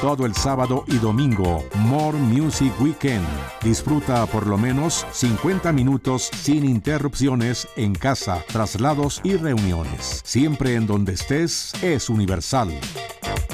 todo el sábado y domingo. More Music Weekend. Disfruta por lo menos 50 minutos sin interrupciones en casa, traslados y reuniones. Siempre en donde estés es Universal.